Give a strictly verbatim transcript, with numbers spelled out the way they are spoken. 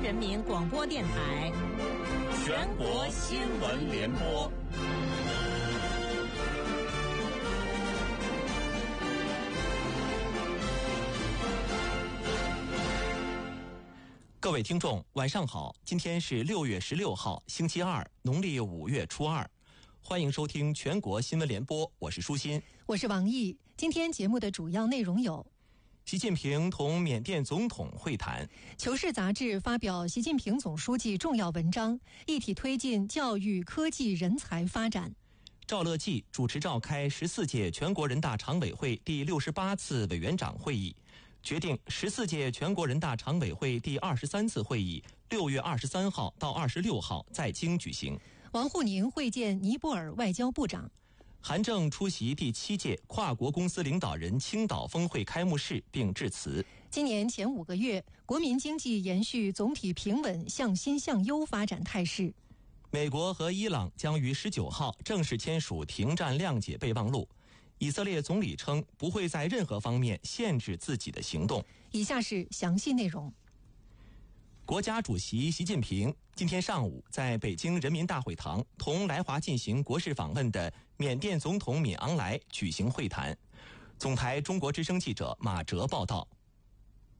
人民广播电台全国新闻联播。 各位听众，晚上好！今天是六月十六号，星期二，农历五月初二。欢迎收听全国新闻联播，我是舒心， 我是王毅。今天节目的主要内容有： 习近平同缅甸总统会谈； 求是杂志发表习近平总书记重要文章，一体推进教育、科技、人才发展； 赵乐际主持召开十四届全国人大常委会第六十八次委员长会议，决定十四届全国人大常委会第二十三次会议六月二十三号到二十六号在京举行。 王沪宁会见尼泊尔外交部长。 韩正出席第七届跨国公司领导人青岛峰会开幕式并致辞。 今年前五个月，国民经济延续总体平稳向新向优发展态势。 美国和伊朗将于十九号正式签署停战谅解备忘录。以色列总理称不会在任何方面限制自己的行动。 以下是详细内容。 国家主席习近平今天上午在北京人民大会堂同来华进行国事访问的缅甸总统敏昂莱举行会谈。总台中国之声记者马哲报道。